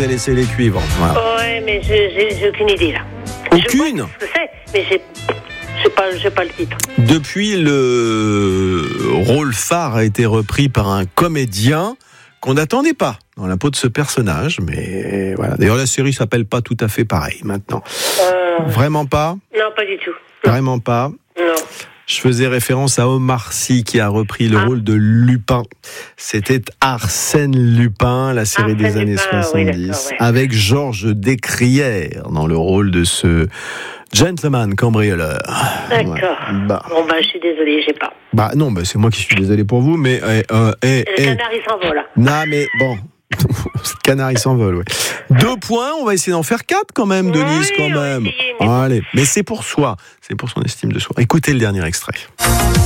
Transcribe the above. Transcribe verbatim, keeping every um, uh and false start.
allez essayer les cuivres. Voilà. Ouais, mais je, j'ai, j'ai aucune idée là. Aucune. Je vois ce que c'est, mais j'ai, j'ai pas, j'ai pas le titre. Depuis, le rôle phare a été repris par un comédien qu'on n'attendait pas dans la peau de ce personnage, mais voilà. D'ailleurs, la série s'appelle pas tout à fait pareil maintenant. Euh... Vraiment pas. Non, pas du tout. Non. Vraiment pas. Non. Je faisais référence à Omar Sy qui a repris le ah. rôle de Lupin. C'était Arsène Lupin, la série Arsène des années Lupin, soixante-dix, oui, ouais. avec Georges Descrières dans le rôle de ce gentleman cambrioleur. D'accord. Ouais. Bah. Bon, bah, je suis désolée, j'ai pas. Bah, non, bah, c'est moi qui suis désolé pour vous, mais. Euh, euh, eh, le canard, eh. il s'envole. Non, mais bon. Le canard, il s'envole, oui. Deux points, on va essayer d'en faire quatre quand même, Denise, oui, quand même. Essayer, mais... Allez, mais c'est pour soi, c'est pour son estime de soi. Écoutez le dernier extrait.